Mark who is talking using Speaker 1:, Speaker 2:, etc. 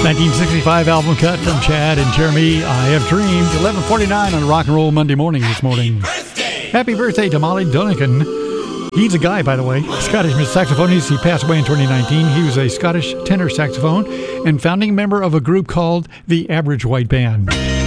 Speaker 1: 1965 album cut from Chad and Jeremy, I Have Dreamed. 11:49 on Rock and Roll Monday morning this morning. Happy birthday to Molly Donegan. He's a guy, by the way, Scottish saxophonist. He passed away in 2019. He was a Scottish tenor saxophone and founding member of a group called the Average White Band.